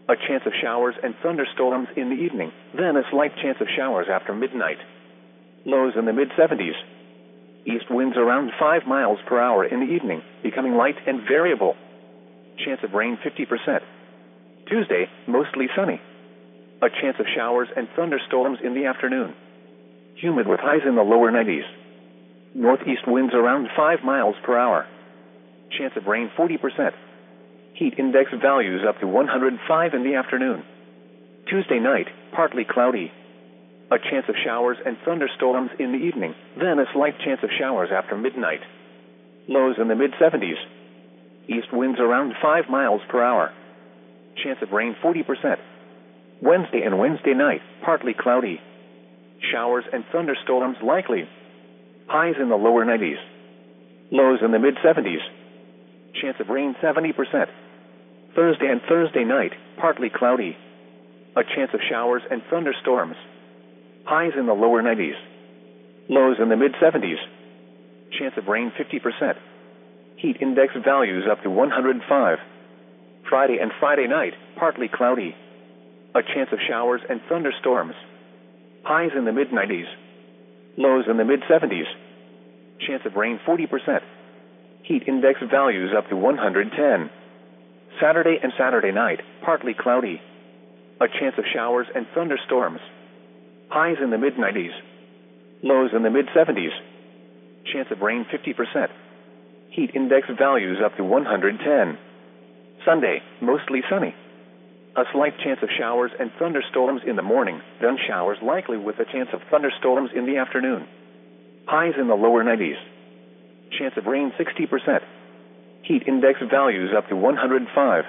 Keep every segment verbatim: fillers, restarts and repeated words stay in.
A chance of showers and thunderstorms in the evening, then a slight chance of showers after midnight. Lows in the mid seventies. East winds around five miles per hour in the evening, becoming light and variable. Chance of rain fifty percent. Tuesday, mostly sunny. A chance of showers and thunderstorms in the afternoon. Humid with highs in the lower nineties. Northeast winds around five miles per hour. Chance of rain forty percent. Heat index values up to one hundred five in the afternoon. Tuesday night, partly cloudy. A chance of showers and thunderstorms in the evening, then a slight chance of showers after midnight. Lows in the mid seventies. East winds around five miles per hour. Chance of rain forty percent. Wednesday and Wednesday night, partly cloudy. Showers and thunderstorms likely. Highs in the lower nineties. Lows in the mid seventies. Chance of rain seventy percent. Thursday and Thursday night, partly cloudy. A chance of showers and thunderstorms. Highs in the lower nineties. Lows in the mid seventies. Chance of rain fifty percent. Heat index values up to one hundred five. Friday and Friday night, partly cloudy. A chance of showers and thunderstorms. Highs in the mid nineties. Lows in the mid seventies. Chance of rain forty percent. Heat index values up to one hundred ten. Saturday and Saturday night, partly cloudy. A chance of showers and thunderstorms. Highs in the mid nineties. Lows in the mid seventies. Chance of rain fifty percent. Heat index values up to one hundred ten. Sunday, mostly sunny. A slight chance of showers and thunderstorms in the morning, then showers likely with a chance of thunderstorms in the afternoon. Highs in the lower nineties. Chance of rain sixty percent. Heat index values up to one hundred five.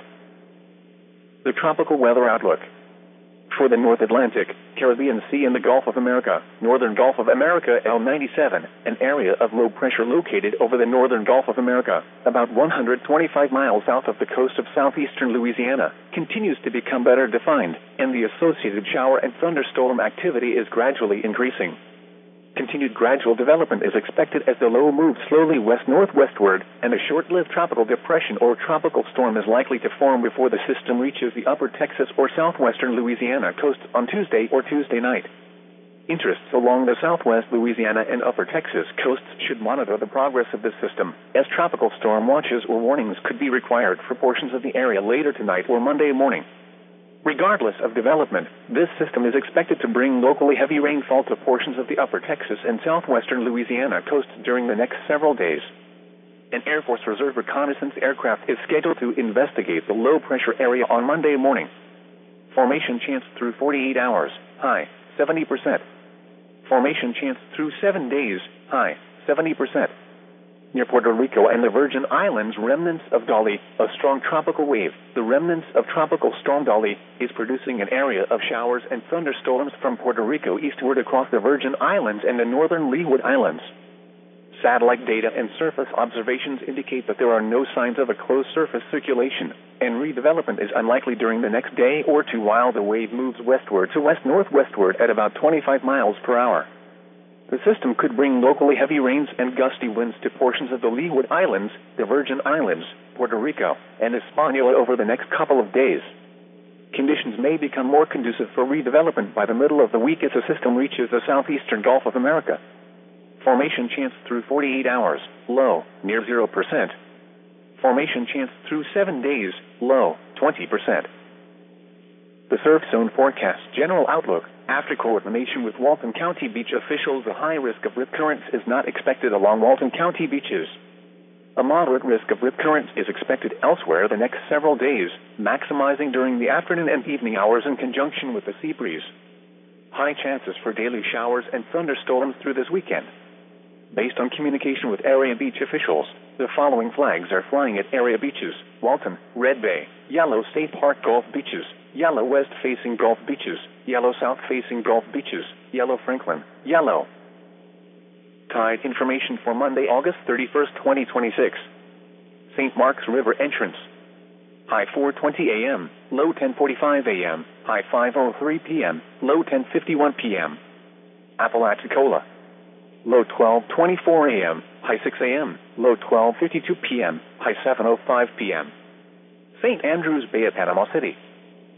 The tropical weather outlook. For the North Atlantic, Caribbean Sea and the Gulf of America, Northern Gulf of America L ninety-seven, an area of low pressure located over the Northern Gulf of America, about one hundred twenty-five miles south of the coast of southeastern Louisiana, continues to become better defined, and the associated shower and thunderstorm activity is gradually increasing. Continued gradual development is expected as the low moves slowly west-northwestward, and a short-lived tropical depression or tropical storm is likely to form before the system reaches the upper Texas or southwestern Louisiana coasts on Tuesday or Tuesday night. Interests along the southwest Louisiana and upper Texas coasts should monitor the progress of this system, as tropical storm watches or warnings could be required for portions of the area later tonight or Monday morning. Regardless of development, this system is expected to bring locally heavy rainfall to portions of the upper Texas and southwestern Louisiana coasts during the next several days. An Air Force Reserve reconnaissance aircraft is scheduled to investigate the low-pressure area on Monday morning. Formation chance through forty-eight hours, high, seventy percent. Formation chance through seven days, high, seventy percent. Near Puerto Rico and the Virgin Islands, remnants of Dolly, a strong tropical wave, the remnants of Tropical Storm Dolly, is producing an area of showers and thunderstorms from Puerto Rico eastward across the Virgin Islands and the northern Leeward Islands. Satellite data and surface observations indicate that there are no signs of a closed surface circulation, and redevelopment is unlikely during the next day or two while the wave moves westward to west-northwestward at about twenty-five miles per hour. The system could bring locally heavy rains and gusty winds to portions of the Leeward Islands, the Virgin Islands, Puerto Rico, and Hispaniola over the next couple of days. Conditions may become more conducive for redevelopment by the middle of the week as the system reaches the southeastern Gulf of America. Formation chance through forty-eight hours, low, near zero percent. Formation chance through seven days, low, twenty percent. The surf zone forecast general outlook. After coordination with Walton County beach officials, a high risk of rip currents is not expected along Walton County beaches. A moderate risk of rip currents is expected elsewhere the next several days, maximizing during the afternoon and evening hours in conjunction with the sea breeze. High chances for daily showers and thunderstorms through this weekend. Based on communication with area beach officials, the following flags are flying at area beaches: Walton, Red Bay, Yellow State Park Gulf Beaches, Yellow West-facing Gulf Beaches, Yellow South-facing Gulf Beaches, Yellow Franklin, Yellow. Tide information for Monday, August thirty-first, twenty twenty-six. Saint Mark's River entrance. High four twenty a m, low ten forty-five a m, high five oh three p m, low ten fifty-one p m Apalachicola. Low twelve twenty-four a m, high six a m, low twelve fifty-two p m, high seven oh five p m Saint Andrews Bay at Panama City.